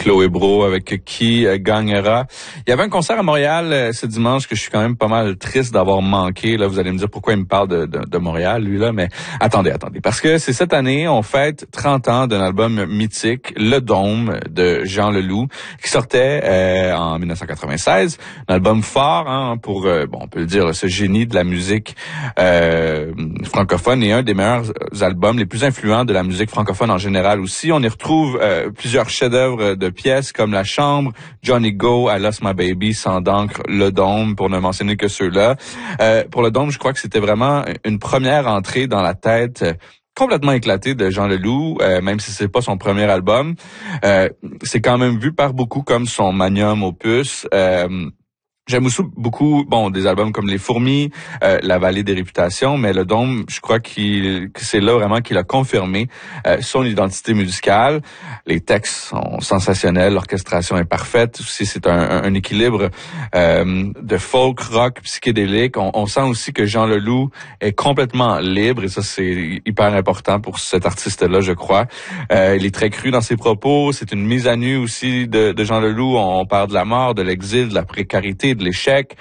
Chloé Brault avec Qui gagnera. Il y avait un concert à Montréal ce dimanche que je suis quand même pas mal triste d'avoir manqué. Là, vous allez me dire pourquoi il me parle de Montréal, lui là, mais attendez. Parce que c'est cette année, on fête 30 ans d'un album mythique, Le Dôme, de Jean Leloup, qui sortait en 1996. Un album fort, hein, pour, on peut le dire, ce génie de la musique francophone et un des meilleurs albums, les plus influents de la musique francophone en général aussi. On y retrouve plusieurs chefs-d'œuvre de pièces comme La Chambre, Johnny Go, I Lost My Baby, Sans d'encre, Le Dôme, pour ne mentionner que ceux-là. Pour Le Dôme, je crois que c'était vraiment une première entrée dans la tête complètement éclatée de Jean Leloup, même si c'est pas son premier album. C'est quand même vu par beaucoup comme son magnum opus. J'aime aussi beaucoup, des albums comme Les Fourmis, La Vallée des Réputations, mais Le Dôme, je crois que c'est là vraiment qu'il a confirmé son identité musicale. Les textes sont sensationnels, l'orchestration est parfaite. Aussi, c'est un équilibre de folk, rock, psychédélique. On sent aussi que Jean Leloup est complètement libre, et ça, c'est hyper important pour cet artiste-là, je crois. Il est très cru dans ses propos. C'est une mise à nu aussi de Jean Leloup. On parle de la mort, de l'exil, de la précarité, de l'échec.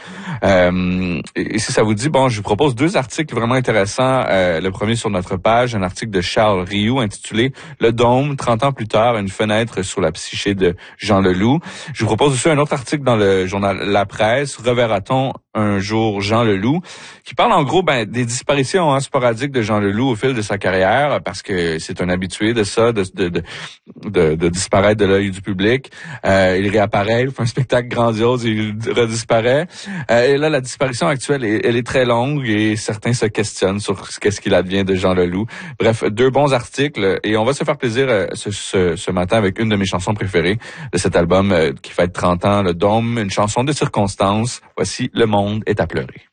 Et si ça vous dit, je vous propose 2 articles vraiment intéressants. Le premier sur notre page, un article de Charles Rioux intitulé Le Dôme, 30 ans plus tard, une fenêtre sur la psyché de Jean Leloup. Je vous propose aussi un autre article dans le journal La Presse, Reverra-t-on un jour Jean Leloup, qui parle en gros des disparitions sporadiques de Jean Leloup au fil de sa carrière, parce que c'est un habitué de ça, de disparaître de l'œil du public. Il réapparaît, il fait un spectacle grandiose, il redisparaît. Et là, la disparition actuelle, elle est très longue, et certains se questionnent sur qu'est-ce qu'il advient de Jean Leloup. Bref, 2 bons articles, et on va se faire plaisir ce matin avec une de mes chansons préférées de cet album qui fête 30 ans, Le Dôme, une chanson de circonstance. Voici Le monde est à pleurer.